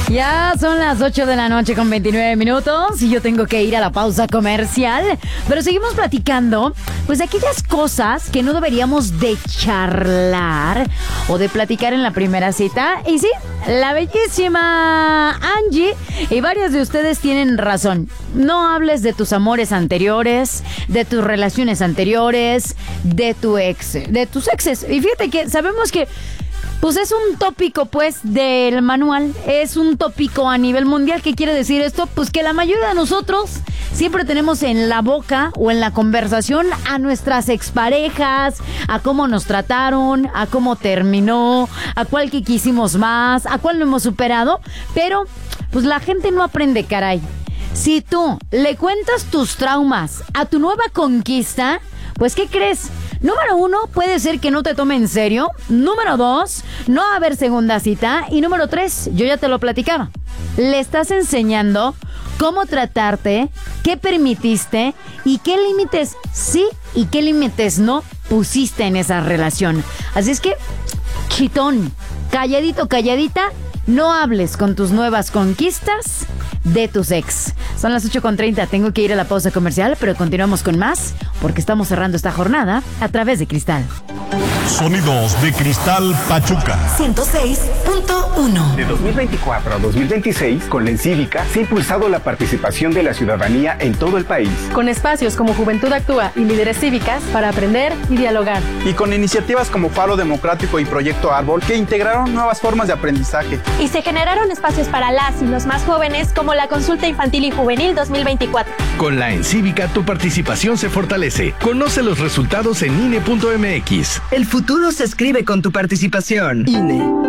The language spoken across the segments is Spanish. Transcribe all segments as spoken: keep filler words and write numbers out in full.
Ya son las ocho de la noche con veintinueve minutos y yo tengo que ir a la pausa comercial, pero seguimos platicando pues de aquellas cosas que no deberíamos de charlar o de platicar en la primera cita. Y sí, la bellísima Angie y varias de ustedes tienen razón. No hables de tus amores anteriores, de tus relaciones anteriores, de tu ex, de tus exes. Y fíjate que sabemos que pues es un tópico, pues, del manual. Es un tópico a nivel mundial. ¿Qué quiere decir esto? Pues que la mayoría de nosotros siempre tenemos en la boca o en la conversación a nuestras exparejas, a cómo nos trataron, a cómo terminó, a cuál que quisimos más, a cuál no hemos superado. Pero, pues, la gente no aprende, caray. Si tú le cuentas tus traumas a tu nueva conquista, pues, ¿qué crees? Número uno, puede ser que no te tome en serio. Número dos, no va a haber segunda cita. Y número tres, yo ya te lo platicaba. Le estás enseñando cómo tratarte, qué permitiste y qué límites sí y qué límites no pusiste en esa relación. Así es que, chitón, calladito, calladita, no hables con tus nuevas conquistas de tus ex. Son las ocho con treinta, tengo que ir a la pausa comercial, pero continuamos con más, porque estamos cerrando esta jornada a través de Cristal. Sonidos de Cristal Pachuca ciento seis punto uno. De dos mil veinticuatro a dos mil veintiséis, con la Encívica se ha impulsado la participación de la ciudadanía en todo el país. Con espacios como Juventud Actúa y Líderes Cívicas para aprender y dialogar. Y con iniciativas como Faro Democrático y Proyecto Árbol que integraron nuevas formas de aprendizaje. Y se generaron espacios para las y los más jóvenes como la Consulta Infantil y Juvenil dos mil veinticuatro. Con la Encívica tu participación se fortalece. Conoce los resultados en I N E punto M X. El futuro se escribe con tu participación. I N E.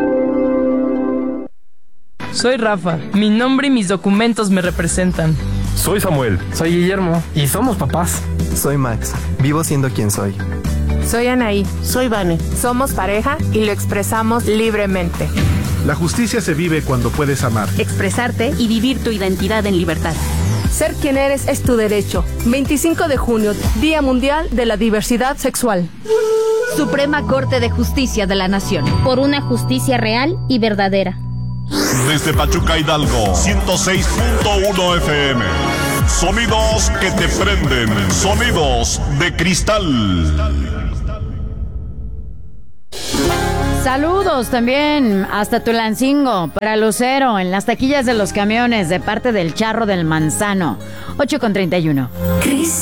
Soy Rafa. Mi nombre y mis documentos me representan. Soy Samuel. Soy Guillermo. Y somos papás. Soy Max. Vivo siendo quien soy. Soy Anaí. Soy Vane. Somos pareja y lo expresamos libremente. La justicia se vive cuando puedes amar, expresarte y vivir tu identidad en libertad. Ser quien eres es tu derecho. veinticinco de junio, Día Mundial de la Diversidad Sexual. Suprema Corte de Justicia de la Nación. Por una justicia real y verdadera. Desde Pachuca, Hidalgo, ciento seis punto uno F M. Sonidos que te prenden. Sonidos de Cristal. Saludos también hasta Tulancingo, para Lucero, en las taquillas de los camiones, de parte del Charro del Manzano. ocho con treinta y uno.